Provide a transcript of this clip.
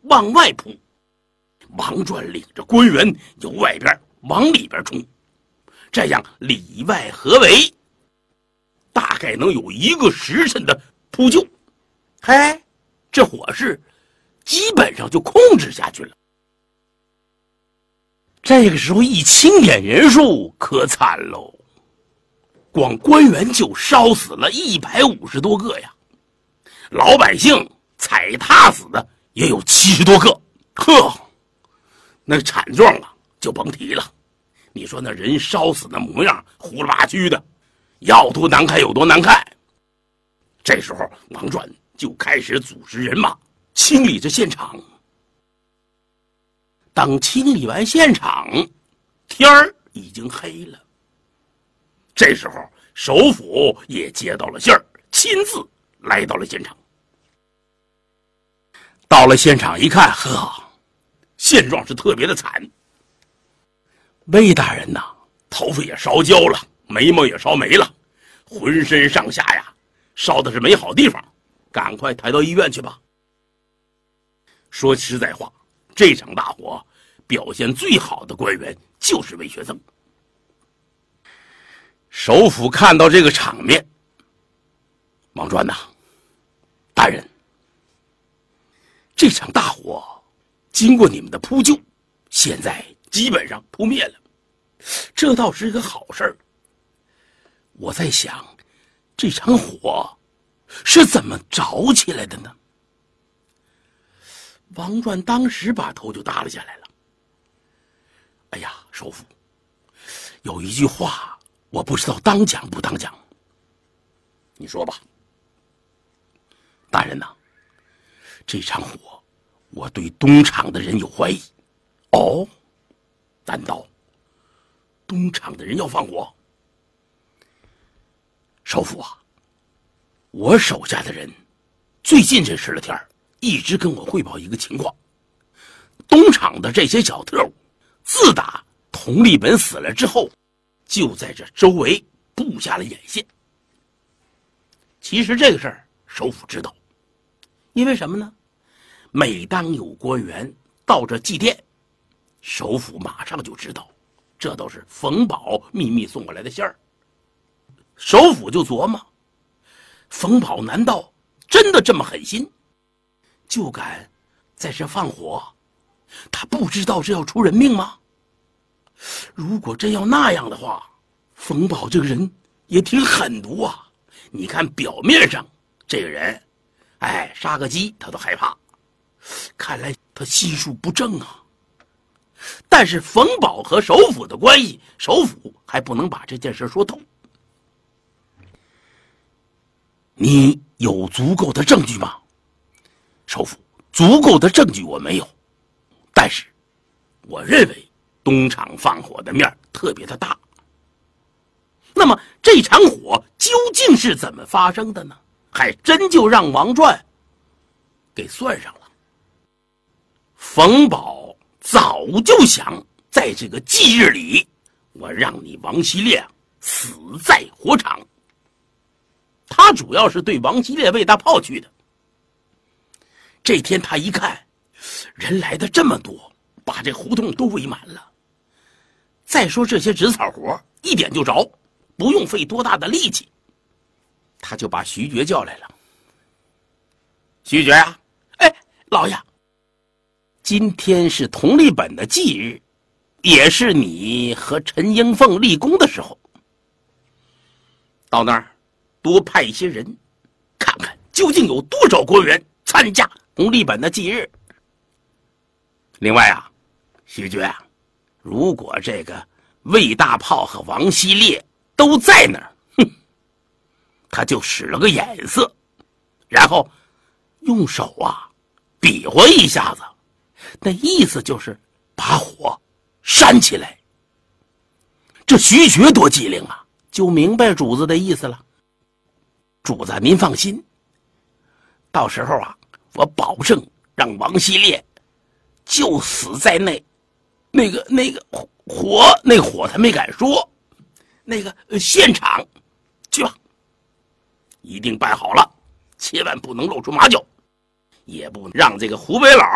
往外扑。王传领着官员由外边往里边冲，这样里外合围，大概能有1个时辰的扑救。嘿，这火势基本上就控制下去了。这个时候一清点人数可惨喽，光官员就烧死了150多个呀，老百姓踩踏死的也有70多个。呵，那惨状啊就甭提了。你说那人烧死的模样，呼啦吧唧的，要多难看有多难看。这时候王传就开始组织人马清理着现场。等清理完现场，天儿已经黑了。这时候首府也接到了信儿，亲自来到了现场。到了现场一看，呵，现状是特别的惨。魏大人呐，头发也烧焦了，眉毛也烧没了，浑身上下呀烧的是没好地方，赶快抬到医院去吧。说实在话，这场大火表现最好的官员就是魏学增。首府看到这个场面，王传呐，大人，这场大火经过你们的扑救，现在基本上扑灭了，这倒是一个好事儿。我在想，这场火是怎么着起来的呢？王传当时把头就耷拉下来了。哎呀，首府，有一句话我不知道当讲不当讲，你说吧。大人呐，这场火我对东厂的人有怀疑。哦，难道东厂的人要放火？首府啊，我手下的人最近这10来天一直跟我汇报一个情况，东厂的这些小特务自打佟立本死了之后，就在这周围布下了眼线。其实这个事儿首府知道，因为什么呢？每当有官员到这祭奠，首府马上就知道，这都是冯保秘密送过来的信儿。首府就琢磨，冯保难道真的这么狠心，就敢在这放火？他不知道这要出人命吗？如果真要那样的话，冯保这个人也挺狠毒啊。你看表面上这个人，杀个鸡他都害怕，看来他心术不正啊。但是冯保和首府的关系，首府还不能把这件事说透。你有足够的证据吗？首府，足够的证据我没有，但是我认为东厂放火的面特别的大。那么这场火究竟是怎么发生的呢？还真就让王传给算上了。冯保早就想在这个忌日里，我让你王希烈死在火场。他主要是对王希烈为他炮去的。这天他一看人来的这么多，把这胡同都围满了，再说这些纸草活一点就着，不用费多大的力气，他就把徐觉叫来了。徐觉啊，老爷，今天是佟立本的忌日，也是你和陈英凤立功的时候，到那儿多派一些人，看看究竟有多少官员参加佟立本的忌日。另外啊，徐觉啊，如果这个魏大炮和王希烈都在那儿，他就使了个眼色，然后用手啊比划一下子，那意思就是把火煽起来。这徐觉多机灵啊，就明白主子的意思了。主子您放心，到时候啊，我保证让王希烈就死在那个火他没敢说，那个现场去吧，一定办好了，千万不能露出马脚，也不让这个湖北佬